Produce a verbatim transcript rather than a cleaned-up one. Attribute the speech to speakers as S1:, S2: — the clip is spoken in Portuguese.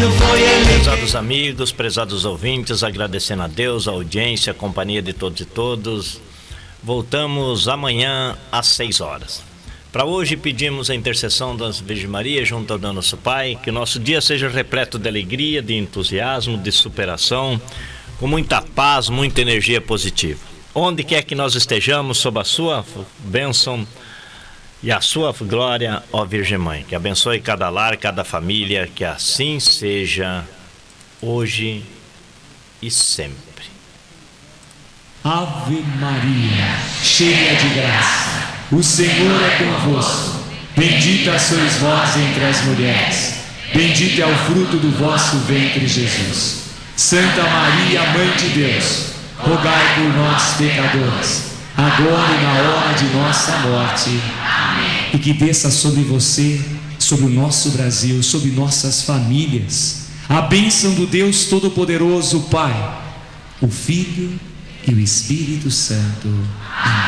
S1: menino foi ele.
S2: Prezados amigos, prezados ouvintes, agradecendo a Deus, a audiência, a companhia de todos e todos. Voltamos amanhã às seis horas. Para hoje pedimos a intercessão da Virgem Maria junto ao nosso Pai, que o nosso dia seja repleto de alegria, de entusiasmo, de superação, com muita paz, muita energia positiva. Onde quer que nós estejamos, sob a sua bênção e a sua glória, ó Virgem Mãe, que abençoe cada lar, cada família, que assim seja hoje e sempre.
S3: Ave Maria, cheia de graça, o Senhor é convosco. Bendita sois vós entre as mulheres, bendito é o fruto do vosso ventre, Jesus. Santa Maria, Mãe de Deus, rogai por nós, pecadores, agora e na hora de nossa morte. Amém. E que desça sobre você, sobre o nosso Brasil, sobre nossas famílias, a bênção do Deus Todo-Poderoso, Pai, o Filho e o Espírito Santo. Amém.